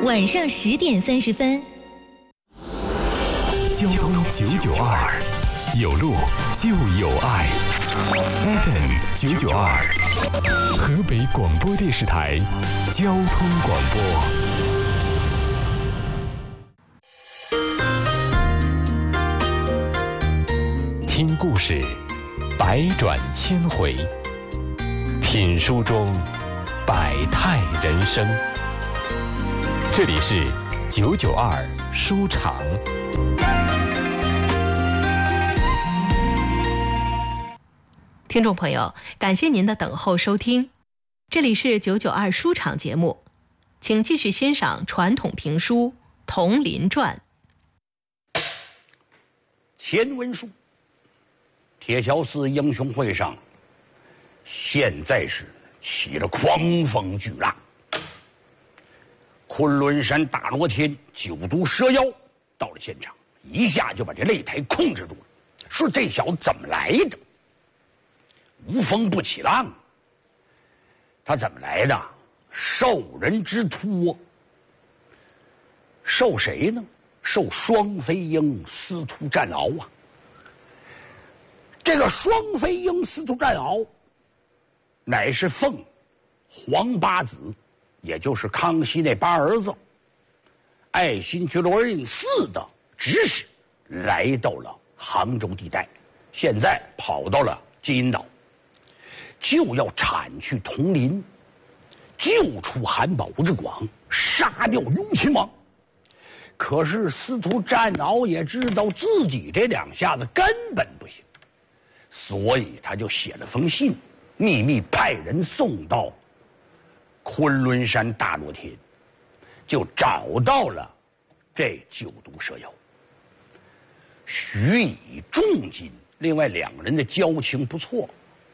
晚上10点30分。 交通992，有路就有爱。FM 992，河北广播电视台交通广播。听故事，百转千回；品书中，百态人生。这里是992书场。 听众朋友，感谢您的等候收听，这里是992书场节目，请继续欣赏传统评书《铜林传》。 前文书，铁桥寺英雄会上，现在是起了狂风巨浪。昆仑山大罗天9毒蛇妖到了现场，一下就把这擂台控制住了。说这小子怎么来的？无风不起浪，他怎么来的？受人之托。受谁呢？受双飞鹰司徒战鳌啊！这个双飞鹰司徒战鳌，乃是奉皇八子，也就是康熙那8儿子爱新觉罗任4的指使，来到了杭州地带，现在跑到了金银岛，就要铲去铜林，救出韩宝之广，杀掉雍亲王。可是司徒战鳌也知道自己这2下子根本不行，所以他就写了封信，秘密派人送到昆仑山大罗天，就找到了这9毒蛇妖，许以重金。另外2个人的交情不错，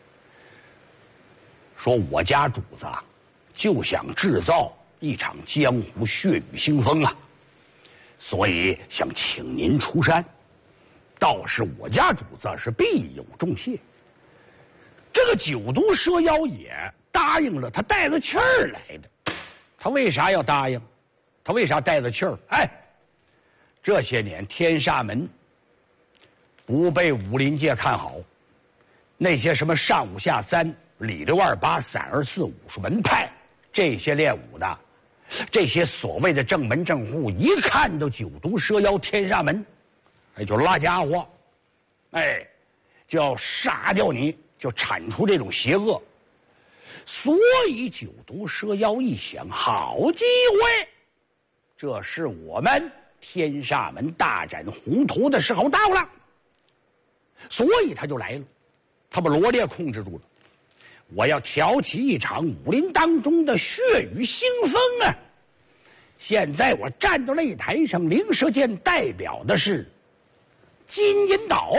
说我家主子就想制造一场江湖血雨腥风啊，所以想请您出山，倒是我家主子是必有重谢。这个9毒蛇妖也答应了，他带着气儿来的。他为啥要答应？他为啥带着气儿？这些年天煞门不被武林界看好，那些什么上武下三、里6、2、8、3、2、4武术门派，这些练武的，这些所谓的正门正户，一看到9毒蛇妖天煞门，就拉家伙，就要杀掉你，就铲除这种邪恶。所以9毒蛇妖一想，好机会，这是我们天煞门大展宏图的时候到了，所以他就来了。他把罗烈控制住了，我要挑起一场武林当中的血雨腥风啊！现在我站到擂台上，灵蛇剑代表的是金银岛，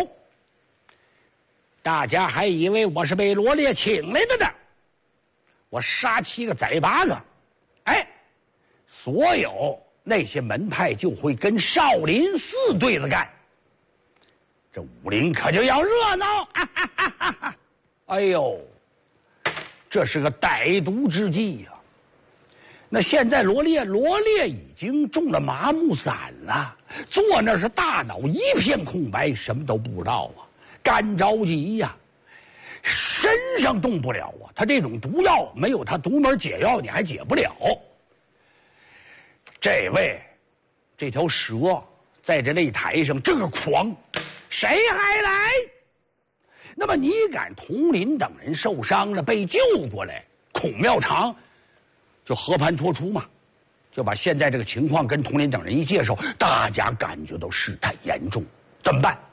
大家还以为我是被罗烈请来的呢。我杀7个宰8个，所有那些门派就会跟少林寺对着干，这武林可就要热闹！这是个歹毒之计呀！那现在罗烈已经中了麻木散了，坐那是大脑一片空白，什么都不知道啊，干着急呀，身上动不了啊。他这种毒药没有他独门解药，你还解不了。这条蛇在这擂台上这个狂，谁还来？那么你敢佟林等人受伤了，被救过来，孔妙长就和盘托出嘛，就把现在这个情况跟佟林等人一介绍，大家感觉到事态严重，怎么办？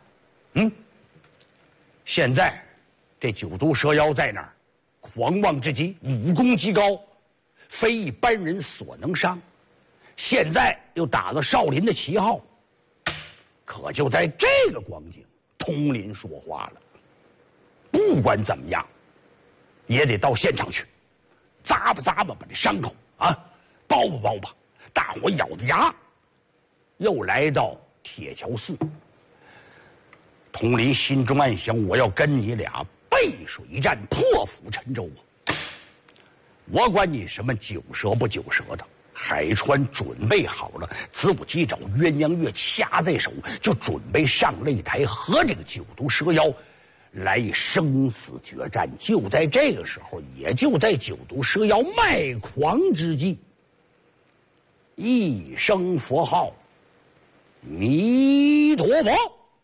现在这9毒蛇妖在那儿，狂妄之极，武功极高，非一般人所能伤。现在又打了少林的旗号，可就在这个光景，佟林说话了，不管怎么样也得到现场去，咂吧把这伤口包吧。大伙咬着牙又来到铁桥寺。佟林心中暗想，我要跟你俩背水战，破釜沉舟啊！我管你什么9蛇不9蛇的， 海川准备好了子午鸡爪、鸳鸯月掐在手，就准备上擂台和这个九毒蛇妖来生死决战。就在这个时候，也就在九毒蛇妖卖狂之际，一声佛号，弥陀佛，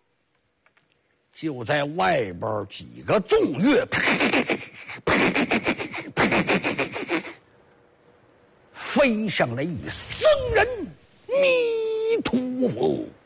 就在外边几个纵乐飞上来一僧人，弥陀佛。